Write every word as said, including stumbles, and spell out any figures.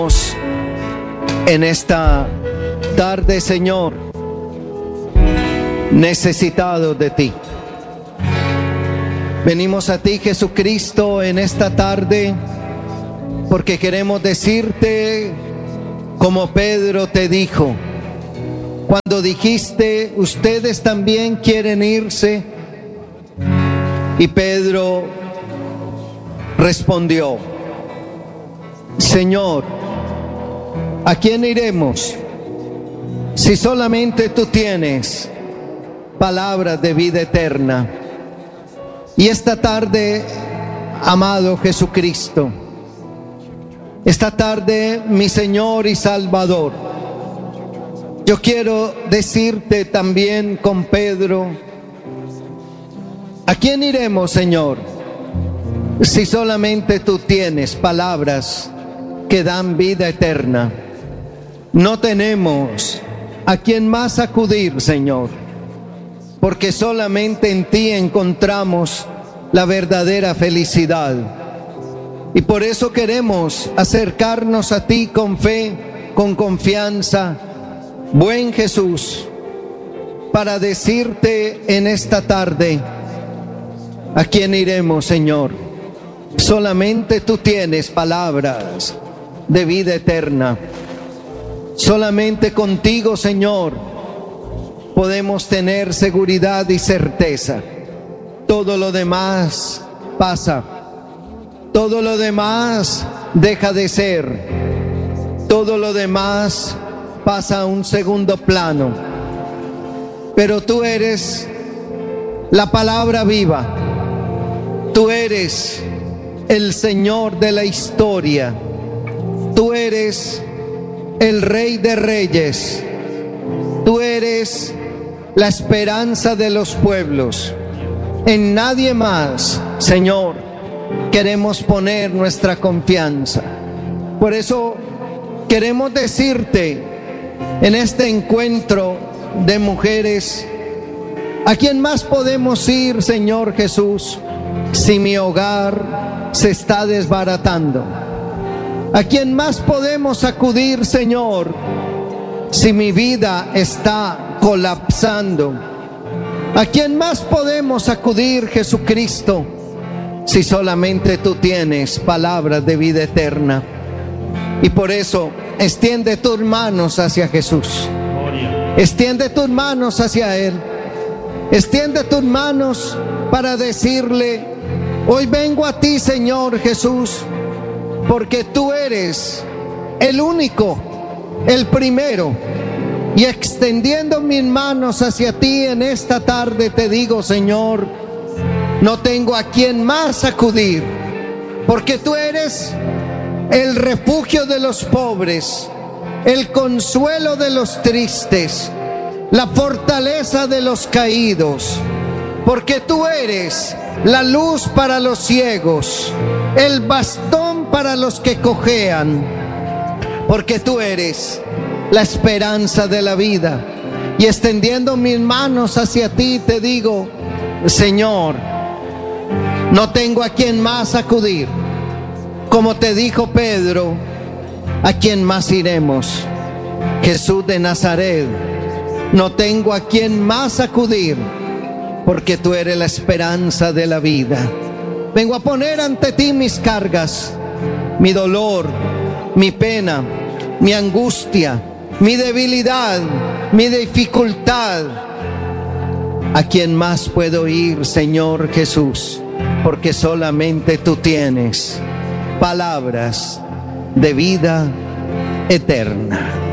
En esta tarde, Señor, necesitados de ti. Venimos a ti, Jesucristo, en esta tarde porque queremos decirte como Pedro te dijo cuando dijiste: ustedes también quieren irse. Y Pedro respondió: Señor, ¿a quién iremos si solamente tú tienes palabras de vida eterna? Y esta tarde, amado Jesucristo, esta tarde, mi Señor y Salvador, yo quiero decirte también con Pedro: ¿a quién iremos, Señor, si solamente tú tienes palabras que dan vida eterna? No tenemos a quién más acudir, Señor, porque solamente en ti encontramos la verdadera felicidad. Y por eso queremos acercarnos a ti con fe, con confianza, buen Jesús, para decirte en esta tarde: ¿a quién iremos, Señor? Solamente tú tienes palabras de vida eterna. Solamente contigo, Señor, podemos tener seguridad y certeza. Todo lo demás pasa. Todo lo demás deja de ser. Todo lo demás pasa a un segundo plano. Pero tú eres la palabra viva. Tú eres el Señor de la historia. Tú eres el Rey de Reyes. Tú eres la esperanza de los pueblos. En nadie más, Señor, queremos poner nuestra confianza. Por eso queremos decirte en este encuentro de mujeres: ¿a quién más podemos ir, Señor Jesús, si mi hogar se está desbaratando? ¿A quién más podemos acudir, Señor, si mi vida está colapsando? ¿A quién más podemos acudir, Jesucristo, si solamente tú tienes palabras de vida eterna? Y por eso, extiende tus manos hacia Jesús. Extiende tus manos hacia Él. Extiende tus manos para decirle: hoy vengo a ti, Señor Jesús, porque tú eres el único, el primero. Y extendiendo mis manos hacia ti en esta tarde te digo: Señor, no tengo a quién más acudir, porque tú eres el refugio de los pobres, el consuelo de los tristes, la fortaleza de los caídos, porque tú eres la luz para los ciegos, el bastón para los que cojean, porque tú eres la esperanza de la vida. Y extendiendo mis manos hacia ti te digo: Señor, no tengo a quien más acudir. Como te dijo Pedro: ¿a quién más iremos? Jesús de Nazaret, no tengo a quien más acudir, porque tú eres la esperanza de la vida. Vengo a poner ante ti mis cargas, mi dolor, mi pena, mi angustia, mi debilidad, mi dificultad. ¿A quién más puedo ir, Señor Jesús? Porque solamente tú tienes palabras de vida eterna.